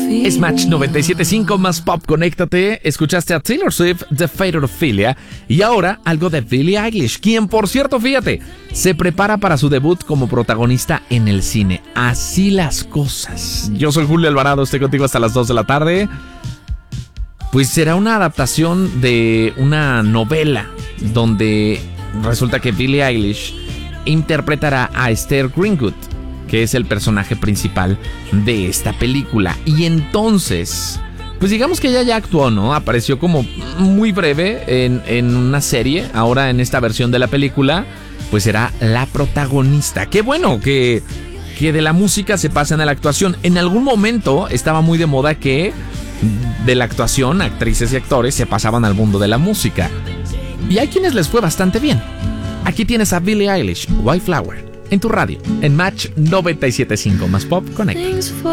Es Match 97.5 más pop, conéctate. Escuchaste a Taylor Swift, The Fate of Ophelia, y ahora algo de Billie Eilish, quien, por cierto, fíjate, se prepara para su debut como protagonista en el cine. Así las cosas. Yo soy Julio Alvarado, estoy contigo hasta las 2 de la tarde. Pues será una adaptación de una novela donde resulta que Billie Eilish interpretará a Esther Greenwood, que es el personaje principal de esta película. Y entonces, pues digamos que ella ya actuó, ¿no? Apareció como muy breve en una serie. Ahora en esta versión de la película, pues será la protagonista. Qué bueno que de la música se pasen a la actuación. En algún momento estaba muy de moda que de la actuación, actrices y actores se pasaban al mundo de la música. Y hay quienes les fue bastante bien. Aquí tienes a Billie Eilish, White Flower, en tu radio, en Match 97.5 más pop, conecta.